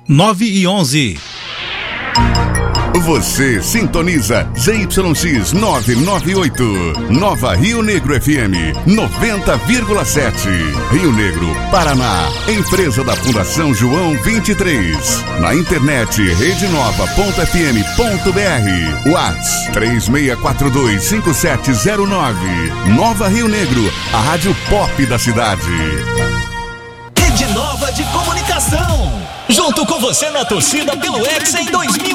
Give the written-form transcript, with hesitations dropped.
9h11. Você sintoniza ZYX 998, Nova Rio Negro FM 90,7. Rio Negro, Paraná. Empresa da Fundação João 23. Na internet redenova.fm.br. Whats 36425709. Nova Rio Negro, a rádio pop da cidade. Rede Nova de Comunicação. Junto com você na torcida pelo Hexa em 2020.